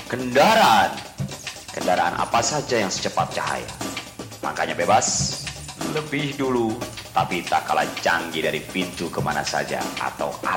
kendaraan. Kendaraan apa saja yang secepat cahaya. Makanya bebas, lebih dulu, tapi tak kalah canggih dari pintu kemana saja atau